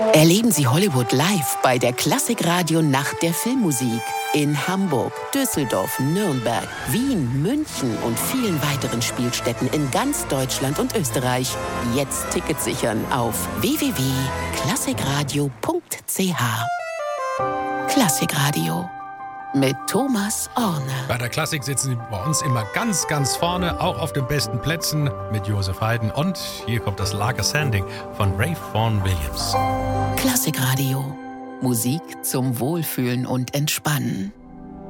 Erleben Sie Hollywood live bei der Klassikradio Nacht der Filmmusik. In Hamburg, Düsseldorf, Nürnberg, Wien, München und vielen weiteren Spielstätten in ganz Deutschland und Österreich. Jetzt Tickets sichern auf www.klassikradio.ch. Klassikradio mit Thomas Orne. Bei der Klassik sitzen Sie bei uns immer ganz, ganz vorne, auch auf den besten Plätzen mit Joseph Haydn. Und hier kommt das Lager Sanding von Ralph Vaughan Williams. Klassikradio. Musik zum Wohlfühlen und Entspannen.